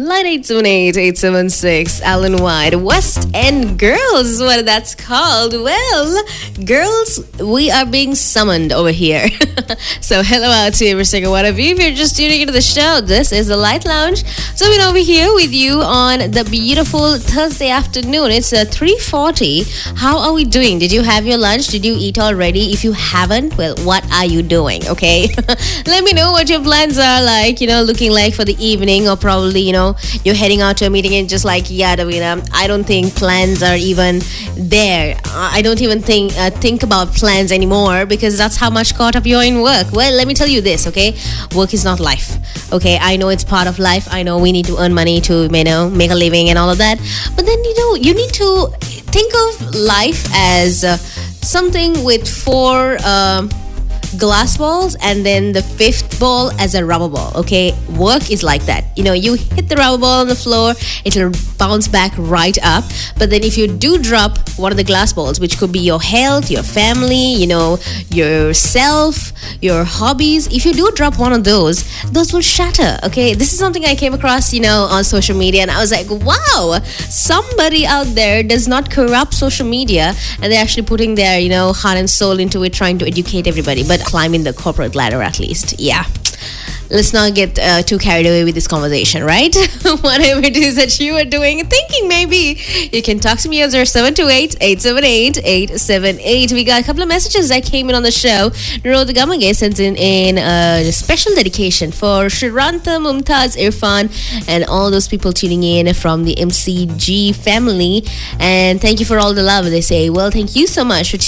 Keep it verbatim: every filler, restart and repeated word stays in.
line eight seven eight, eight seven six, Alan White. West End Girls is what that's called. Well, girls, we are being summoned over here. So hello out to every single one of you. If you're just tuning into the show, this is the Light Lounge. So we're over here with you on the beautiful Thursday afternoon. It's uh, three forty. How are we doing? Did you have your lunch? Did you eat already? If you haven't, well, what are you doing? Okay. Let me know what your plans are like, you know, looking like for the evening, or probably, you know, you're heading out to a meeting and just like, yeah, Davina, I don't think plans are even there. I don't even think uh, think about plans anymore because that's how much caught up you're in work. Well, let me tell you this, okay? Work is not life. Okay, I know it's part of life. I know we need to earn money to, you know, make a living and all of that. But then, you know, you need to think of life as uh, something with four um, glass balls and then the fifth ball as a rubber ball. Okay, work is like that. You know, you hit the rubber ball on the floor, it'll bounce back right up. But then if you do drop one of the glass balls, which could be your health, your family, you know, yourself, your hobbies, if you do drop one of those, those will shatter. Okay, this is something I came across, you know, on social media, and I was like, wow, somebody out there does not corrupt social media, and they're actually putting their, you know, heart and soul into it, trying to educate everybody, but climbing the corporate ladder at least. Yeah, let's not get uh, too carried away with this conversation, right? Whatever it is that you are doing, thinking maybe, you can talk to me on zero seven two eight, eight seven eight, eight seven eight. We got a couple of messages that came in on the show. Nirodha Gamage sent in, in a special dedication for Shranta, Mumtaz, Irfan, and all those people tuning in from the M C G family. And thank you for all the love. They say, well, thank you so much for